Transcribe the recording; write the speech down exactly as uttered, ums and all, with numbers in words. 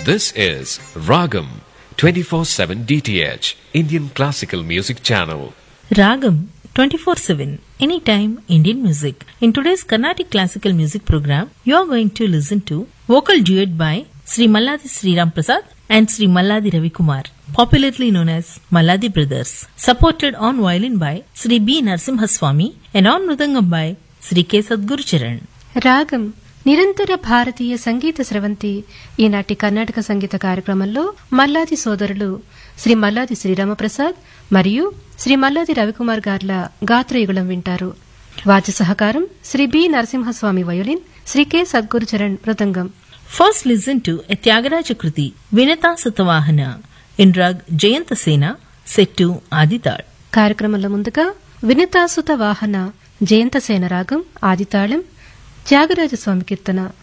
This is Ragam twenty-four seven D T H Indian Classical Music Channel. Ragam twenty-four seven Anytime Indian Music. In today's Carnatic Classical Music program, you are going to listen to vocal duet by Sri Malladi Sriram Prasad and Sri Malladi Ravi Kumar, popularly known as Malladi Brothers, supported on violin by Sri B. Narasimhaswamy and on mridangam by Sri K. Sadguru Charan. రాగం నిరంతర భారతీయ సంగీత స్రవంతి ఈనాటి కర్ణాటక సంగీత కార్యక్రమంలో మల్లాది సోదరులు శ్రీ మల్లాది శ్రీరామప్రసాద్ మరియు శ్రీ మల్లాది రవికుమార్ గార్ల గాత్రయుగళం వింటారు. వాద్య సహకారం Shri B Narasimhaswamy violin, Shri K Sadhguru Charan mridangam. First listen to a Tyagaraja Kruti, Vinata Satavahana, in rag Jayanta Sena, set to Adithal. కార్యక్రమంలో ముందుగా వినతాసుత వాహన జయంతసేన రాగం ఆదితాళం త్యాగరాజస్వామి కీర్తన.